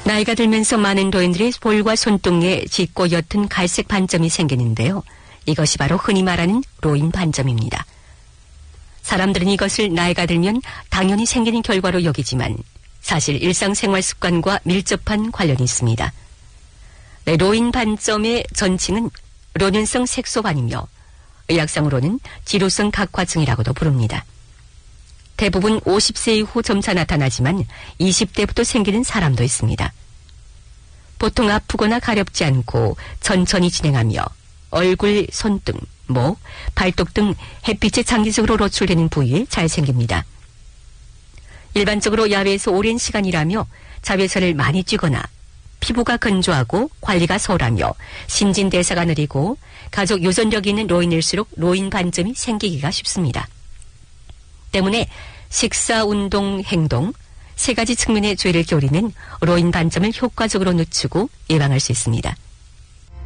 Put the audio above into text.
나이가 들면서 많은 노인들의 볼과 손등에 짙고 옅은 갈색 반점이 생기는데요. 이것이 바로 흔히 말하는 노인 반점입니다. 사람들은 이것을 나이가 들면 당연히 생기는 결과로 여기지만 사실 일상생활 습관과 밀접한 관련이 있습니다. 네, 노인 반점의 전칭은 로년성 색소반이며 의학상으로는 지루성 각화증이라고도 부릅니다. 대부분 50세 이후 점차 나타나지만 20대부터 생기는 사람도 있습니다. 보통 아프거나 가렵지 않고 천천히 진행하며 얼굴, 손등, 목, 발톱 등 햇빛에 장기적으로 노출되는 부위에 잘 생깁니다. 일반적으로 야외에서 오랜 시간 일하며 자외선을 많이 쬐거나 피부가 건조하고 관리가 소홀하며 신진대사가 느리고 가족 유전력이 있는 노인일수록 노인 반점이 생기기가 쉽습니다. 때문에 식사, 운동, 행동 세 가지 측면의 죄를 기울이면 노인 반점을 효과적으로 늦추고 예방할 수 있습니다.